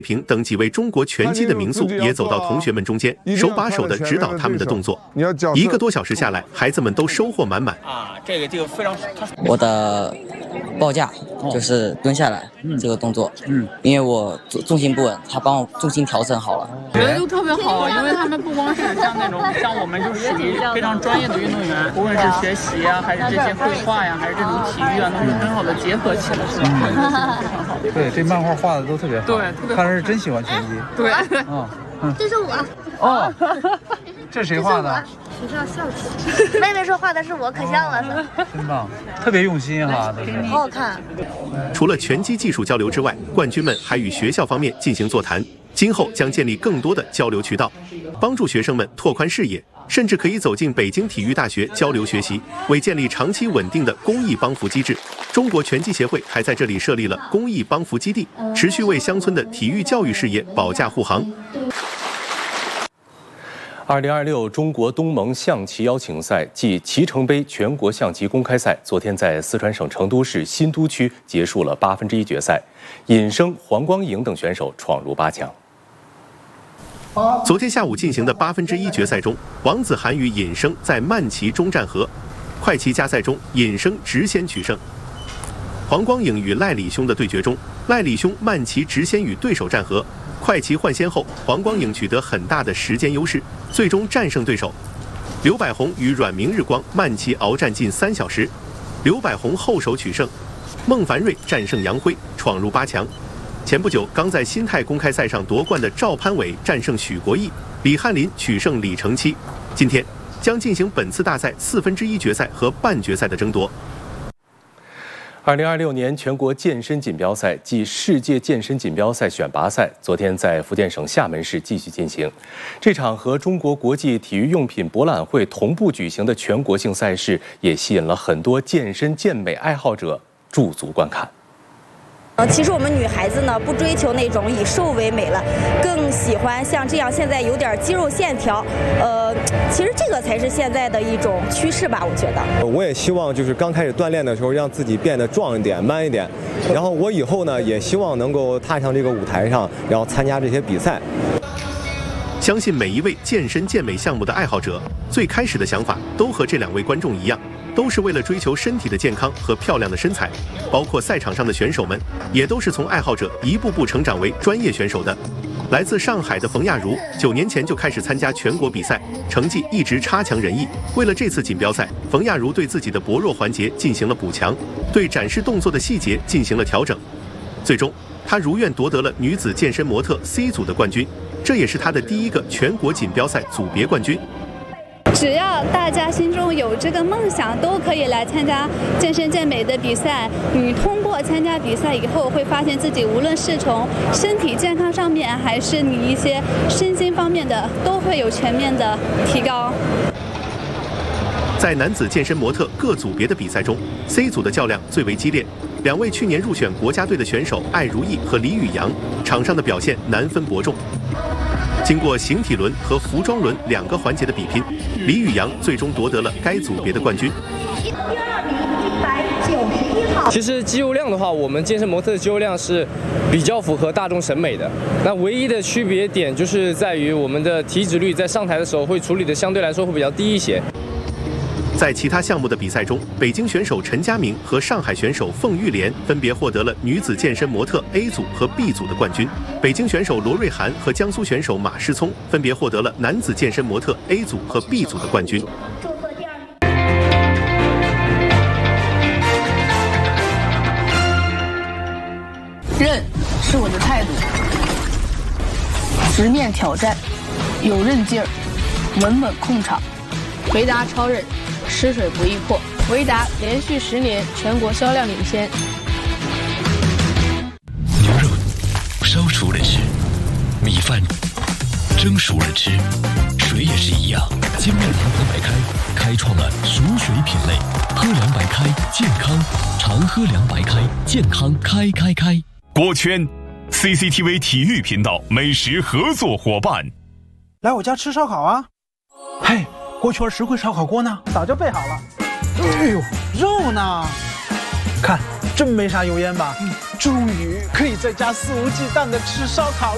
平等几位中国拳击的名宿也走到同学们中间，手把手地指导他们的动作。1个多小时下来，孩子们都收获满满。 这个非常。 我的报价就是蹲下来这个动作，因为我重心不稳，他帮我重心调整好了。 觉得都特别好，因为他们不光是像我们就属于非常专业的运动员，无论是学习啊，还是这些绘画呀，还是这种体育啊，都是很好的结合起来，是吧？非常好。 对，这漫画画的都特别好。 对，特别好。 看来是真喜欢拳击。 对。 这是我。 哦。这谁画的？ 学校校旗。妹妹说画的是我，可像了是。 真棒，特别用心哈，都是。 好好看。 除了拳击技术交流之外，冠军们还与学校方面进行座谈，今后将建立更多的交流渠道，帮助学生们拓宽视野，甚至可以走进北京体育大学交流学习。为建立长期稳定的公益帮扶机制，中国拳击协会还在这里设立了公益帮扶基地，持续为乡村的体育教育事业保驾护航。 2026中国东盟象棋邀请赛暨棋城杯全国象棋公开赛昨天在四川省成都市新都区结束了1/8决赛，尹生、黄光莹等选手闯入8强。昨天下午进行的1/8决赛中，王子涵与尹生在慢棋中战和，快棋加赛中尹生直先取胜。黄光颖与赖礼兄的对决中，赖礼兄慢棋直先与对手战和，快棋换先后，黄光颖取得很大的时间优势，最终战胜对手。刘百红与阮明日光慢棋鏖战近3小时，刘百红后手取胜，孟凡瑞战胜杨辉，闯入8强。前不久刚在新泰公开赛上夺冠的赵潘伟战胜许国义，李翰林取胜李成七。今天将进行本次大赛1/4决赛和半决赛的争夺。2026年全国健身锦标赛暨世界健身锦标赛选拔赛昨天在福建省厦门市继续进行。这场和中国国际体育用品博览会同步举行的全国性赛事，也吸引了很多健身健美爱好者驻足观看。 其实我们女孩子呢，不追求那种以瘦为美了，更喜欢像这样现在有点肌肉线条。其实这个才是现在的一种趋势吧，我觉得。 我也希望就是刚开始锻炼的时候，让自己变得壮一点、man一点。然后我以后呢，也希望能够踏上这个舞台上，然后参加这些比赛。 相信每一位健身健美项目的爱好者，最开始的想法都和这2位观众一样。都是为了追求身体的健康和漂亮的身材，包括赛场上的选手们，也都是从爱好者一步步成长为专业选手的。来自上海的冯亚茹，9年前就开始参加全国比赛，成绩一直差强人意。为了这次锦标赛，冯亚茹对自己的薄弱环节进行了补强，对展示动作的细节进行了调整。最终，她如愿夺得了女子健身模特 C 组的冠军，这也是她的第1个全国锦标赛组别冠军。 只要大家心中有这个梦想，都可以来参加健身健美的比赛。你通过参加比赛以后，会发现自己无论是从身体健康上面，还是你一些身心方面的，都会有全面的提高。 在男子健身模特各组别的比赛中 ，C 组的较量最为激烈。2位去年入选国家队的选手艾如意和李宇阳，场上的表现难分伯仲。经过形体轮和服装轮2个环节的比拼，李宇阳最终夺得了该组别的冠军。 第2名191号。其实肌肉量的话，我们健身模特的肌肉量是比较符合大众审美的。那唯一的区别点就是在于我们的体脂率在上台的时候会处理的相对来说会比较低一些。 在其他项目的比赛中，北京选手陈佳明和上海选手凤玉莲分别获得了女子健身模特 A 组和 B 组的冠军。北京选手罗瑞涵和江苏选手马世聪分别获得了男子健身模特 A 组和 B 组的冠军。 韧是我的态度，直面挑战，有韧劲儿，稳稳控场。维达超韧，吃水不易破。维达连续10年全国销量领先。 牛肉烧熟了吃，米饭蒸熟了吃，水也是一样。精酿堂喝白开开创了熟水品类，喝凉白开健康，常喝凉白开健康开。 锅圈 CCTV 体育频道美食合作伙伴， 来我家吃烧烤啊！嘿。锅圈实惠烧烤锅呢？早就备好了。哎呦，肉呢？看，真没啥油烟吧？终于可以在家肆无忌惮的吃烧烤了。